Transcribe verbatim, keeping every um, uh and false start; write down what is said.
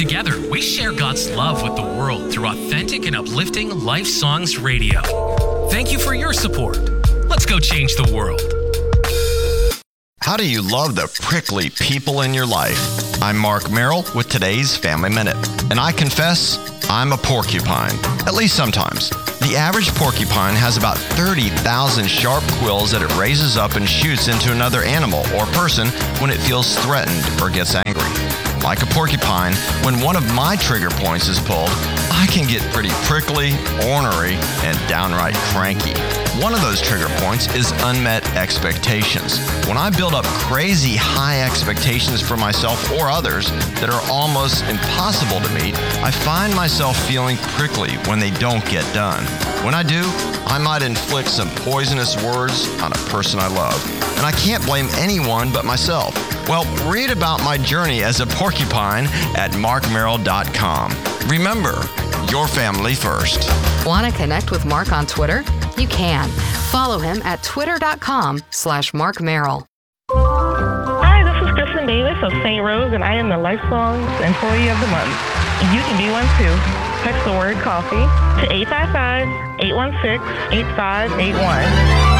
Together, we share God's love with the world through authentic and uplifting Life Songs Radio. Thank you for your support. Let's go change the world. How do you love the prickly people in your life? I'm Mark Merrill with today's Family Minute, and I confess I'm a porcupine, at least sometimes. The average porcupine has about thirty thousand sharp quills that it raises up and shoots into another animal or person when it feels threatened or gets angry. Like a porcupine, when one of my trigger points is pulled, I can get pretty prickly, ornery, and downright cranky. One of those trigger points is unmet expectations. When I build up crazy high expectations for myself or others that are almost impossible to meet, I find myself feeling prickly when they don't get done. When I do, I might inflict some poisonous words on a person I love, and I can't blame anyone but myself. Well, read about my journey as a porcupine at mark merrill dot com. Remember, your family first. Want to connect with Mark on Twitter? You can. Follow him at twitter.com slash Mark Merrill. Hi, this is Kristen Davis of Saint Rose, and I am the Lifesongs Employee of the Month. You can be one too. Text the word coffee to eight five five, eight one six, eight five eight one.